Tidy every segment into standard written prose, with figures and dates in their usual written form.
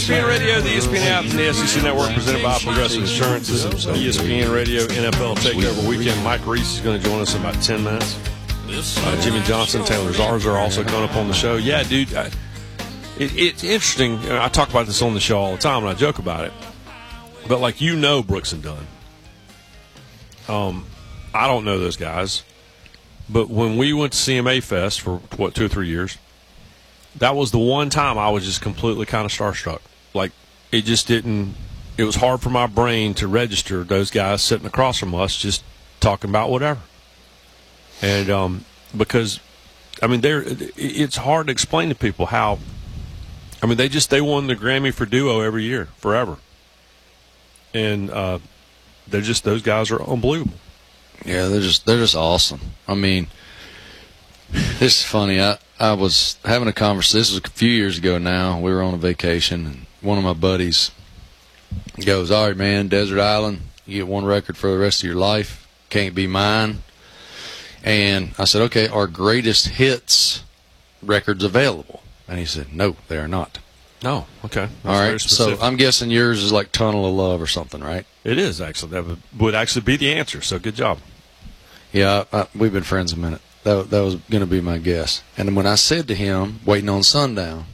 ESPN Radio, the ESPN app, and the SEC Network, presented by Progressive Insurance. This is ESPN Radio NFL Takeover Weekend. Mike Reese is going to join us in about 10 minutes. Jimmy Johnson, Taylor Zarz are also coming up on the show. Yeah, dude, it's interesting. I talk about this on the show all the time, and I joke about it. But, like, Brooks and Dunn. I don't know those guys. But when we went to CMA Fest for, 2 or 3 years, that was the one time I was just completely kind of starstruck. Like, it just didn't – it was hard for my brain to register those guys sitting across from us just talking about whatever. And because, I mean, it's hard to explain to people how – I mean, they won the Grammy for duo every year, forever. And they're just – those guys are unbelievable. Yeah, they're just awesome. I mean, this is funny. I was having a conversation. This was a few years ago now. We were on a vacation, and one of my buddies goes, "All right, man, Desert Island, you get one record for the rest of your life. Can't be mine." And I said, "Okay, are greatest hits records available?" And he said, "No, they are not." No, okay. All right, so I'm guessing yours is like Tunnel of Love or something, right? It is, actually. That would actually be the answer, so good job. Yeah, we've been friends a minute. That was going to be my guess. And when I said to him, Waiting on Sundown,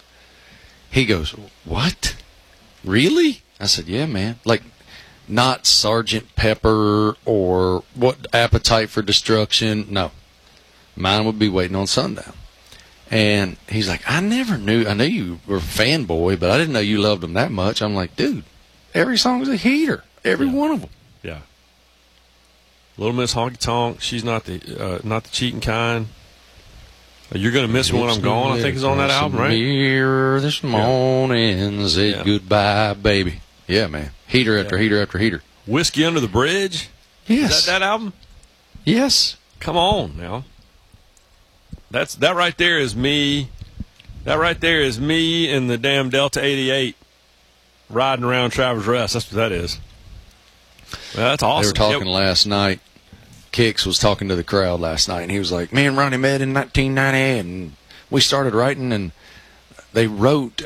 he goes, "What? Really?" I said, "Yeah, man. Like, not Sgt. Pepper or what Appetite for Destruction. No. Mine would be Waiting on Sundown." And he's like, I knew you were a fanboy, but I didn't know you loved them that much. I'm like, dude, every song is a heater. Every one of them. Yeah. Little Miss Honky Tonk, she's not the cheating kind. You're Gonna Miss Me When I'm Gone, I think is on that album, right? Here this morning, said goodbye, baby. Yeah, man. Heater after heater after heater. Whiskey Under the Bridge? Yes. Is that album? Yes. Come on now. That right there is me. That right there is me in the damn Delta 88 riding around Travelers Rest. That's what that is. Well, that's awesome. They were talking last night. Kix was talking to the crowd last night, and he was like, "Me and Ronnie met in 1990, and we started writing, and they wrote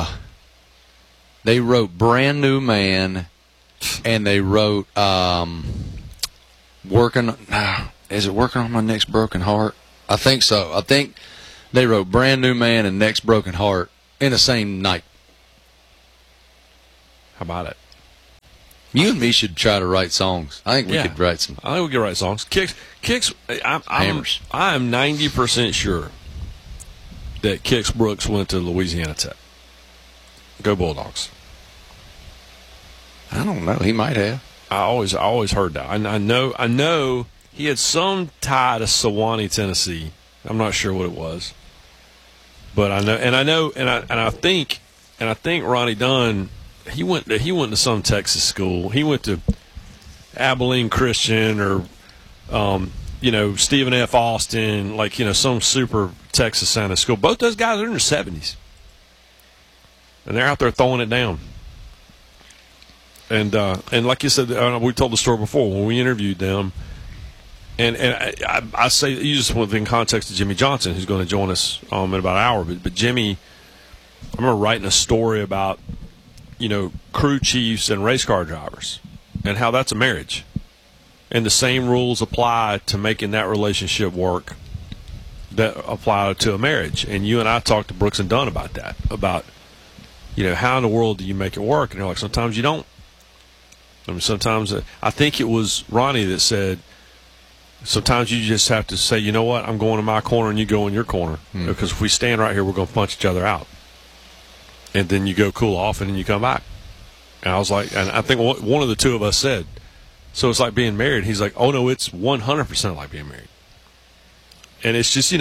Brand New Man, and they wrote Working on My Next Broken Heart? I think so. I think they wrote Brand New Man and Next Broken Heart in the same night." How about it? You and me should try to write songs. I think we could write some. I think we could write songs. Kix. Hammers. I am 90% sure that Kix Brooks went to Louisiana Tech. Go Bulldogs. I don't know. He might have. I always heard that. I know he had some tie to Sewanee, Tennessee. I'm not sure what it was, but I think Ronnie Dunn. He went to some Texas school. He went to Abilene Christian or Stephen F. Austin, some super Texas Santa school. Both those guys are in their 70s, and they're out there throwing it down. And like you said, we told the story before when we interviewed them. And I say, you just within context of Jimmy Johnson, who's going to join us in about an hour. But Jimmy, I remember writing a story about crew chiefs and race car drivers and how that's a marriage. And the same rules apply to making that relationship work that apply to a marriage. And you and I talked to Brooks and Dunn about that, about, how in the world do you make it work? And they're like, sometimes you don't. I mean, sometimes, I think it was Ronnie that said, sometimes you just have to say, you know what, I'm going to my corner and you go in your corner. Because if we stand right here, we're going to punch each other out. And then you go cool off and then you come back. And I was like, and I think one of the two of us said, so it's like being married. He's like, oh, no, it's 100% like being married. And it's just,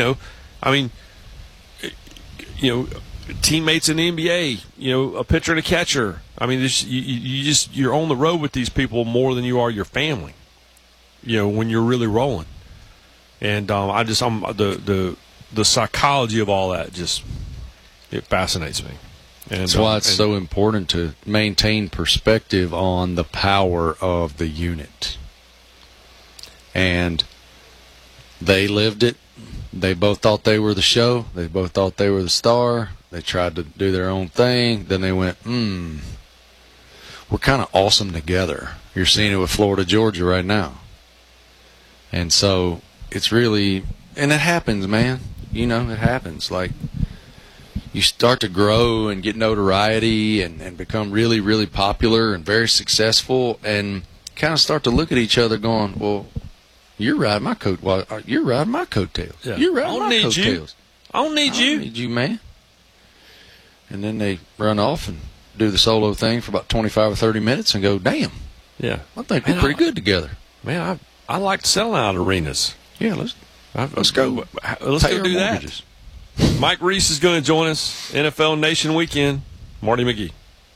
teammates in the NBA, a pitcher and a catcher. I mean, you're on the road with these people more than you are your family, when you're really rolling. And the psychology of all that it fascinates me. And that's why it's so important to maintain perspective on the power of the unit. And they lived it. They both thought they were the show. They both thought they were the star. They tried to do their own thing. Then they went, we're kind of awesome together. You're seeing it with Florida, Georgia right now. And so it's really, and it happens, man. You know, it happens. Like, you start to grow and get notoriety and become really, really popular and very successful, and kind of start to look at each other going, well, you're riding my coat. Well, you're riding my coattails. Yeah. You're riding my coattails. I don't need you. I don't need you, man. And then they run off and do the solo thing for about 25 or 30 minutes and go, damn. Yeah. I think we're pretty good together. Man, I like to sell out arenas. Yeah, let's go. Let's go do that. Mike Reese is going to join us. NFL Nation Weekend. Marty McGee.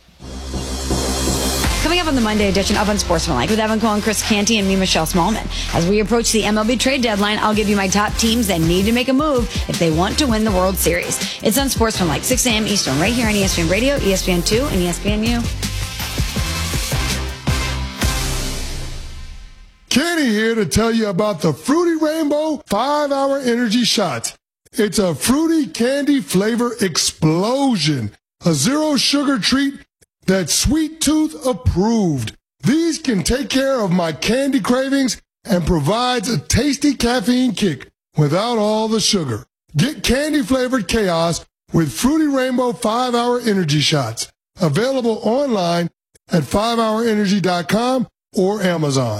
Coming up on the Monday edition of Unsportsmanlike with Evan Cole, Chris Canty, and me, Michelle Smallman. As we approach the MLB trade deadline, I'll give you my top teams that need to make a move if they want to win the World Series. It's Unsportsmanlike, 6 a.m. Eastern, right here on ESPN Radio, ESPN2, and ESPNU. Kenny here to tell you about the Fruity Rainbow 5-Hour Energy Shot. It's a fruity candy flavor explosion, a zero-sugar treat that's Sweet Tooth approved. These can take care of my candy cravings and provides a tasty caffeine kick without all the sugar. Get candy-flavored chaos with Fruity Rainbow 5-Hour Energy Shots. Available online at 5hourenergy.com or Amazon.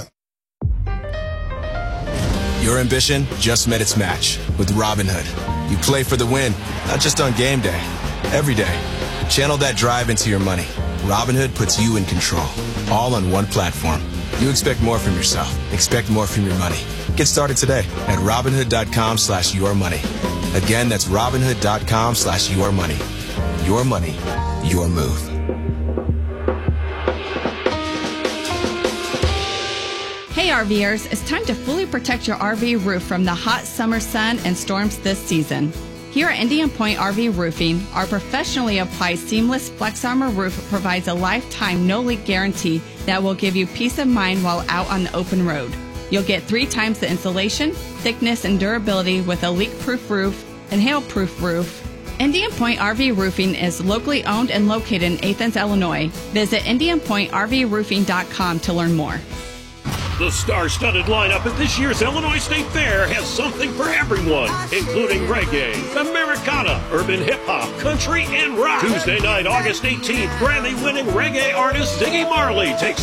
Your ambition just met its match with Robinhood. You play for the win, not just on game day, every day. Channel that drive into your money. Robinhood puts you in control, all on one platform. You expect more from yourself. Expect more from your money. Get started today at Robinhood.com/yourmoney. Again, that's Robinhood.com/yourmoney. Your money, your move. Hey RVers, it's time to fully protect your RV roof from the hot summer sun and storms this season. Here at Indian Point RV Roofing, our professionally applied seamless Flex Armor roof provides a lifetime no-leak guarantee that will give you peace of mind while out on the open road. You'll get 3 times the insulation, thickness, and durability with a leak-proof roof and hail-proof roof. Indian Point RV Roofing is locally owned and located in Athens, Illinois. Visit IndianPointRVRoofing.com to learn more. The star-studded lineup at this year's Illinois State Fair has something for everyone, including reggae, Americana, urban hip-hop, country, and rock. Tuesday night, August 18th, Grammy-winning reggae artist Ziggy Marley takes